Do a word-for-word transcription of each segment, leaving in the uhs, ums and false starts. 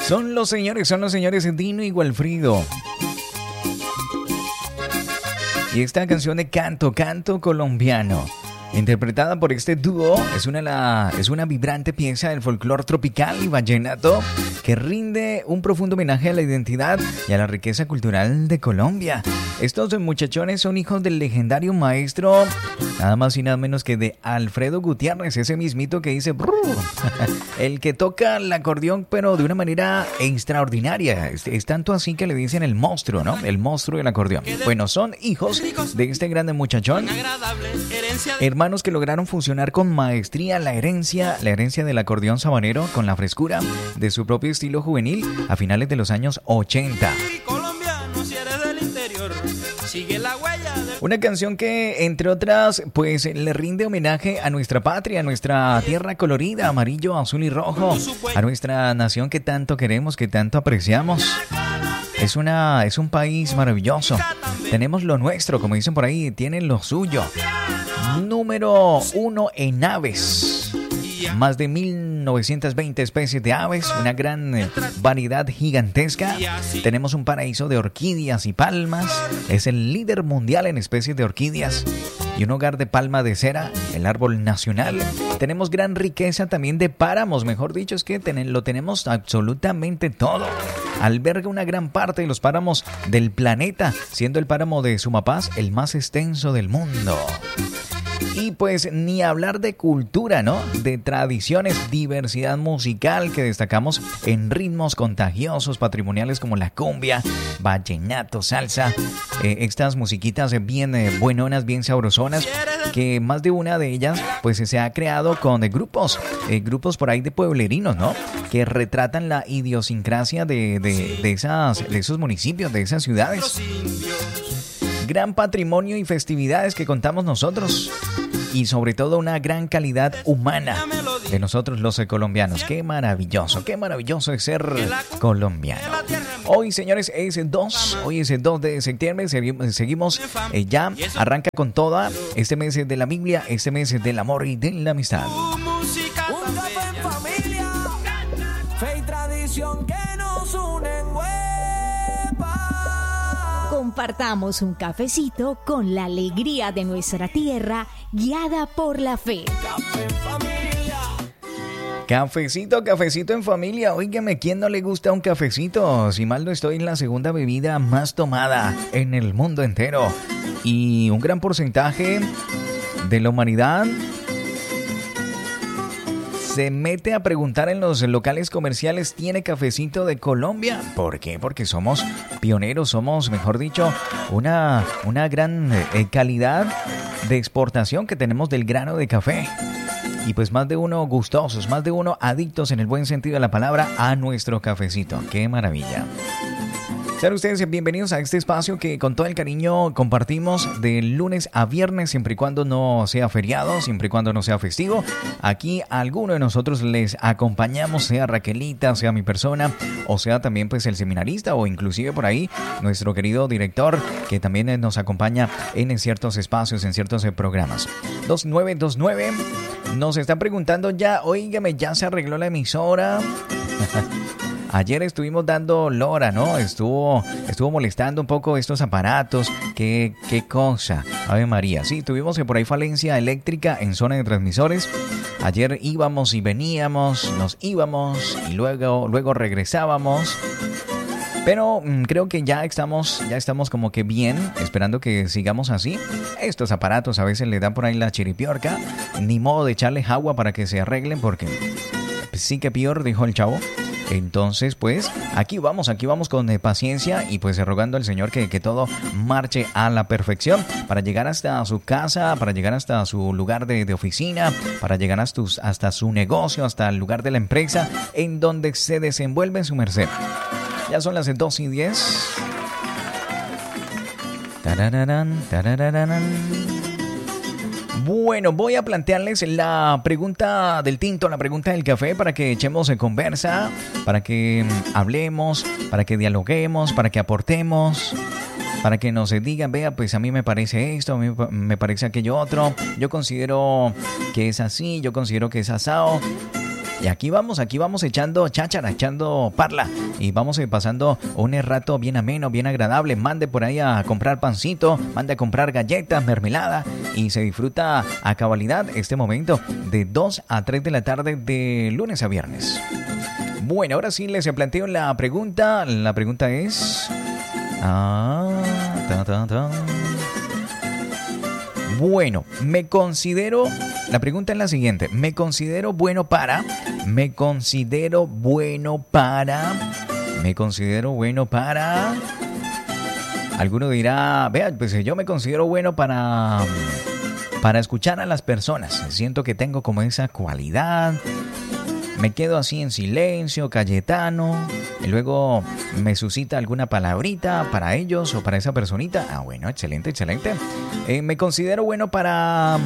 Son los señores, son los señores Dino y Walfrido. Y esta canción de Canto, Canto Colombiano, interpretada por este dúo, es una, la, es una vibrante pieza del folclore tropical y vallenato que rinde un profundo homenaje a la identidad y a la riqueza cultural de Colombia. Estos muchachones son hijos del legendario maestro, nada más y nada menos que de Alfredo Gutiérrez, ese mismito que dice brrr, el que toca el acordeón pero de una manera extraordinaria. Es, es tanto así que le dicen el monstruo, ¿no? El monstruo del acordeón. Bueno, son hijos de este grande muchachón, hermanos que lograron fusionar con maestría la herencia, la herencia del acordeón sabanero con la frescura de su propio estilo juvenil a finales de los años ochenta. Una canción que, entre otras, pues le rinde homenaje a nuestra patria, a nuestra tierra colorida, amarillo, azul y rojo, a nuestra nación que tanto queremos, que tanto apreciamos. Es una, es un país maravilloso. Tenemos lo nuestro, como dicen por ahí, tienen lo suyo. Número uno en aves. Más de mil novecientas veinte especies de aves, una gran variedad gigantesca. Tenemos un paraíso de orquídeas y palmas. Es el líder mundial en especies de orquídeas y un hogar de palma de cera, el árbol nacional. Tenemos gran riqueza también de páramos, mejor dicho, es que ten, lo tenemos absolutamente todo. Alberga una gran parte de los páramos del planeta, siendo el páramo de Sumapaz el más extenso del mundo. Y pues ni hablar de cultura, ¿no? De tradiciones, diversidad musical que destacamos en ritmos contagiosos, patrimoniales como la cumbia, vallenato, salsa. Eh, estas musiquitas bien eh, buenonas, bien sabrosonas, que más de una de ellas pues se ha creado con eh, grupos, eh, grupos por ahí de pueblerinos, ¿no? Que retratan la idiosincrasia de, de, de, esas, de esos municipios, de esas ciudades. Gran patrimonio y festividades que contamos nosotros. Y sobre todo una gran calidad humana de nosotros los colombianos. Qué maravilloso, qué maravilloso es ser colombiano. Hoy, señores, es el dos, hoy es el dos de septiembre, seguimos, eh, ya arranca con toda este mes de la Biblia, este mes del amor y de la amistad. Un café en familia, fe y tradición que nos unen, huepa. Compartamos un cafecito con la alegría de nuestra tierra, guiada por la fe. Café en familia. Cafecito, cafecito en familia. Óigame, ¿quién no le gusta un cafecito? Si mal no estoy, la segunda bebida más tomada en el mundo entero. Y un gran porcentaje de la humanidad se mete a preguntar en los locales comerciales, ¿tiene cafecito de Colombia? ¿Por qué? Porque somos pioneros, somos, mejor dicho, una, una gran eh, calidad de exportación que tenemos del grano de café. Y pues más de uno gustosos, más de uno adictos en el buen sentido de la palabra a nuestro cafecito. ¡Qué maravilla! Sean ustedes bienvenidos a este espacio que con todo el cariño compartimos de lunes a viernes, siempre y cuando no sea feriado, siempre y cuando no sea festivo. Aquí a alguno de nosotros les acompañamos, sea Raquelita, sea mi persona, o sea también pues el seminarista, o inclusive por ahí nuestro querido director, que también nos acompaña en ciertos espacios, en ciertos programas. dos nueve dos nueve nos están preguntando ya, oígame, ya se arregló la emisora. Ayer estuvimos dando lora, ¿no? Estuvo, estuvo molestando un poco estos aparatos. ¿Qué, qué cosa? Ave María. Sí, tuvimos que por ahí falencia eléctrica en zona de transmisores. Ayer íbamos y veníamos, nos íbamos y luego, luego regresábamos. Pero mmm, creo que ya estamos, ya estamos como que bien, esperando que sigamos así. Estos aparatos a veces le dan por ahí la chiripiorca. Ni modo de echarles agua para que se arreglen porque sí que peor, dijo el chavo. Entonces, pues, aquí vamos, aquí vamos con eh, paciencia y pues rogando al Señor que, que todo marche a la perfección para llegar hasta su casa, para llegar hasta su lugar de, de oficina, para llegar hasta, hasta su negocio, hasta el lugar de la empresa en donde se desenvuelve su merced. Ya son las dos y diez. Tarararán, tarararán. Bueno, voy a plantearles la pregunta del tinto, la pregunta del café para que echemos en conversa, para que hablemos, para que dialoguemos, para que aportemos, para que nos digan, vea, pues a mí me parece esto, a mí me parece aquello otro, yo considero que es así, yo considero que es asado. Y aquí vamos, aquí vamos echando cháchara, echando parla. Y vamos eh, pasando un rato bien ameno, bien agradable. Mande por ahí a comprar pancito, mande a comprar galletas, mermelada. Y se disfruta a cabalidad este momento de dos a tres de la tarde de lunes a viernes. Bueno, ahora sí les planteo la pregunta. La pregunta es... Ah, ta, ta, ta. Bueno, me considero... La pregunta es la siguiente. ¿Me considero bueno para? ¿Me considero bueno para? ¿Me considero bueno para? Alguno dirá, vea, pues yo me considero bueno para... Para escuchar a las personas. Siento que tengo como esa cualidad. Me quedo así en silencio, Cayetano, y luego me suscita alguna palabrita para ellos o para esa personita. Ah, bueno, excelente, excelente. Eh, me considero bueno para...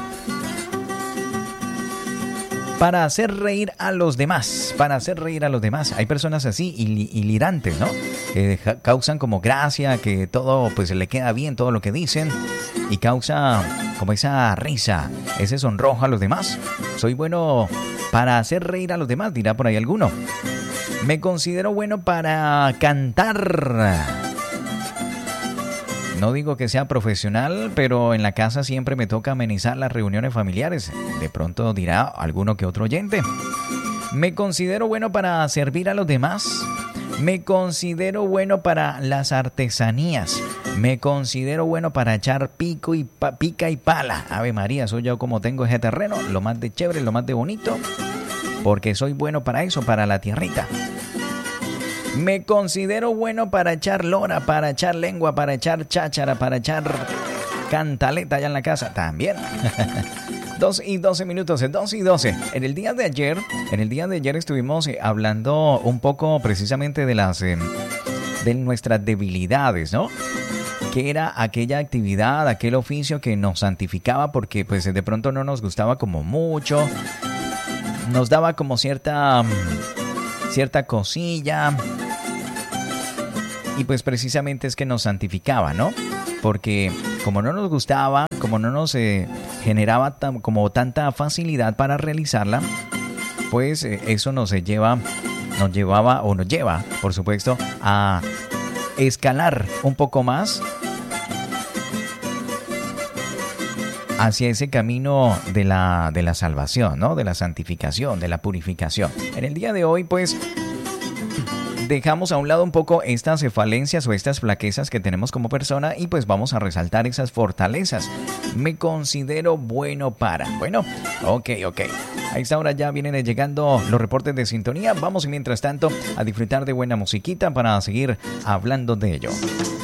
Para hacer reír a los demás, para hacer reír a los demás. Hay personas así, hilirantes, ¿no? Que causan como gracia, que todo pues le queda bien, todo lo que dicen. Y causa como esa risa, ese sonrojo a los demás. Soy bueno para hacer reír a los demás, dirá por ahí alguno. Me considero bueno para cantar. No digo que sea profesional, pero en la casa siempre me toca amenizar las reuniones familiares. De pronto dirá alguno que otro oyente. Me considero bueno para servir a los demás. Me considero bueno para las artesanías. Me considero bueno para echar pico y pa- pica y pala. Ave María, soy yo como tengo ese terreno, lo más de chévere, lo más de bonito, porque soy bueno para eso, para la tierrita. Me considero bueno para echar lora, para echar lengua, para echar cháchara, para echar cantaleta allá en la casa también. dos y doce minutos, dos y doce. En el día de ayer, en el día de ayer estuvimos eh, hablando un poco precisamente de las eh, de nuestras debilidades, ¿no? Que era aquella actividad, aquel oficio que nos santificaba porque pues de pronto no nos gustaba como mucho, nos daba como cierta cierta cosilla. Y pues precisamente es que nos santificaba, ¿no? Porque como no nos gustaba, como no nos eh, generaba tan, como tanta facilidad para realizarla, pues eh, eso nos eh, lleva, nos llevaba o nos lleva, por supuesto, a escalar un poco más hacia ese camino de la, de la salvación, ¿no? De la santificación, de la purificación. En el día de hoy, pues... dejamos a un lado un poco estas falencias o estas flaquezas que tenemos como persona y pues vamos a resaltar esas fortalezas. Me considero bueno para... Bueno, ok, ok. A esta hora ya vienen llegando los reportes de sintonía. Vamos mientras tanto a disfrutar de buena musiquita para seguir hablando de ello.